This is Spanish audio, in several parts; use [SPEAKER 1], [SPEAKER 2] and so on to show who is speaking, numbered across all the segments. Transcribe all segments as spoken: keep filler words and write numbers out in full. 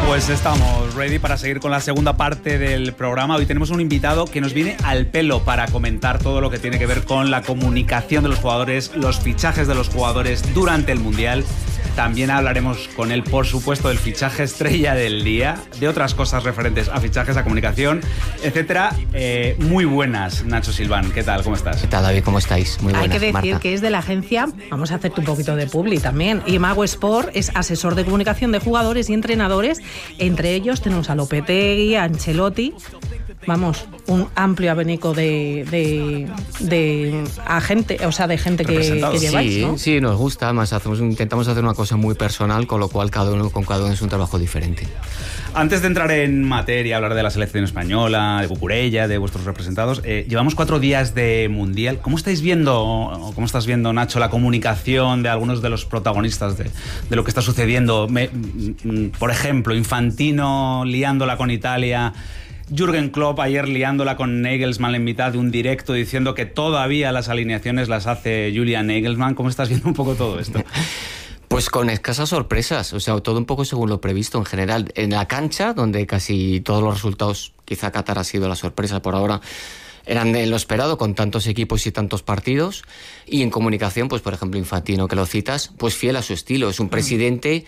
[SPEAKER 1] Pues estamos ready para seguir con la segunda parte del programa. Hoy tenemos un invitado que nos viene al pelo para comentar todo lo que tiene que ver con la comunicación de los jugadores, los fichajes de los jugadores durante el Mundial. También hablaremos con él, por supuesto, del fichaje estrella del día, de otras cosas referentes a fichajes, a comunicación, etcétera. Eh, muy buenas, Nacho Silván. ¿Qué tal? ¿Cómo estás?
[SPEAKER 2] ¿Qué tal, David? ¿Cómo estáis? Muy buenas,
[SPEAKER 3] Hay que decir
[SPEAKER 2] Marta.
[SPEAKER 3] que es de la agencia, vamos a hacerte un poquito de publi también, Imago Sport es asesor de comunicación de jugadores y entrenadores. Entre ellos tenemos a Lopetegui, a Ancelotti. Vamos, un amplio abanico de, de, de agente, o sea, de gente que, que lleváis,
[SPEAKER 2] sí,
[SPEAKER 3] ¿no?
[SPEAKER 2] Sí, nos gusta. Además, hacemos, intentamos hacer una cosa muy personal, con lo cual cada uno con cada uno es un trabajo diferente.
[SPEAKER 1] Antes de entrar en materia, hablar de la selección española, de Cucurella, de vuestros representados, eh, llevamos cuatro días de Mundial. ¿Cómo estáis viendo, o cómo estás viendo, Nacho, la comunicación de algunos de los protagonistas de, de lo que está sucediendo? Me, por ejemplo, Infantino liándola con Italia, Jürgen Klopp ayer liándola con Nagelsmann en mitad de un directo diciendo que todavía las alineaciones las hace Julian Nagelsmann. ¿Cómo estás viendo un poco todo esto?
[SPEAKER 2] Pues con escasas sorpresas, o sea, todo un poco según lo previsto en general. En la cancha, donde casi todos los resultados, quizá Qatar ha sido la sorpresa por ahora, eran de lo esperado con tantos equipos y tantos partidos. Y en comunicación, pues por ejemplo Infantino, que lo citas, pues fiel a su estilo. Es un presidente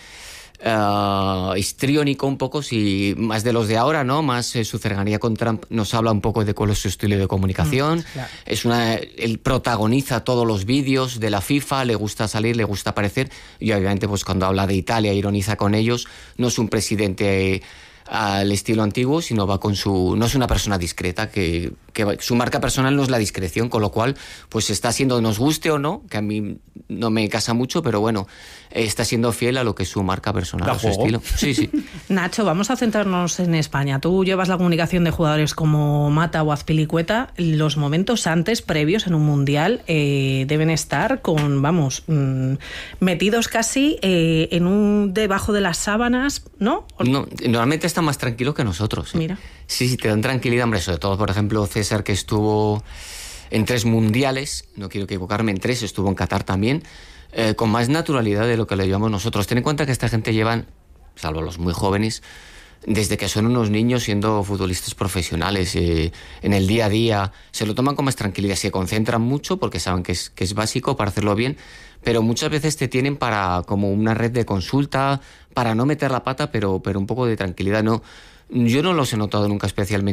[SPEAKER 2] Uh, histriónico un poco, si más de los de ahora, ¿no? Más eh, su cercanía con Trump nos habla un poco de cuál es su estilo de comunicación. Mm, claro. Es una, él protagoniza todos los vídeos de la FIFA, le gusta salir, le gusta aparecer, y obviamente pues cuando habla de Italia ironiza con ellos. No es un presidente eh, al estilo antiguo, sino va con su, no es una persona discreta, que, que su marca personal no es la discreción, con lo cual pues está siendo, nos guste o no, que a mí no me casa mucho, pero bueno, está siendo fiel a lo que es su marca personal, a su estilo. Sí, sí.
[SPEAKER 3] Nacho, vamos a centrarnos en España. Tú llevas la comunicación de jugadores como Mata o Azpilicueta. Los momentos antes, previos en un mundial, eh, deben estar con, vamos, mmm, metidos casi eh, en un debajo de las sábanas, ¿no?
[SPEAKER 2] No, normalmente están más tranquilos que nosotros. ¿eh?
[SPEAKER 3] Mira.
[SPEAKER 2] Sí, sí, te dan tranquilidad, hombre, sobre todo, por ejemplo, César, que estuvo en tres mundiales, no quiero equivocarme, en tres, estuvo en Qatar también, eh, con más naturalidad de lo que le llevamos nosotros. Ten en cuenta que esta gente llevan, salvo los muy jóvenes, desde que son unos niños siendo futbolistas profesionales, eh, en el día a día, se lo toman con más tranquilidad, se concentran mucho porque saben que es, que es básico para hacerlo bien, pero muchas veces te tienen para como una red de consulta, para no meter la pata, pero, pero un poco de tranquilidad. No, yo no los he notado nunca especialmente